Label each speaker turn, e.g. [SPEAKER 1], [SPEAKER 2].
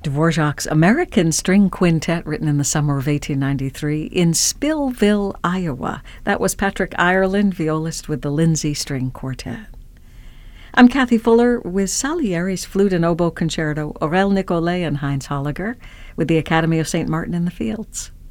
[SPEAKER 1] Dvorak's American String Quintet, written in the summer of 1893 in Spillville, Iowa. That was Patrick Ireland, violist with the Lindsay String Quartet. I'm Kathy Fuller with Salieri's Flute and Oboe Concerto, Aurel Nicolet and Heinz Holliger with the Academy of St. Martin in the Fields.